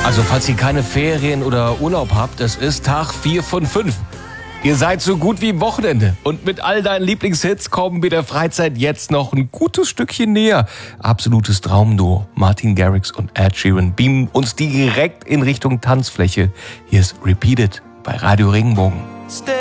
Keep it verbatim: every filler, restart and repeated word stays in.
Also falls ihr keine Ferien oder Urlaub habt, es ist Tag vier von fünf. Ihr seid so gut wie im Wochenende. Und mit all deinen Lieblingshits kommen wir der Freizeit jetzt noch ein gutes Stückchen näher. Absolutes Traumduo. Martin Garrix und Ed Sheeran beamen uns direkt in Richtung Tanzfläche. Hier ist Repeat It bei Radio Regenbogen.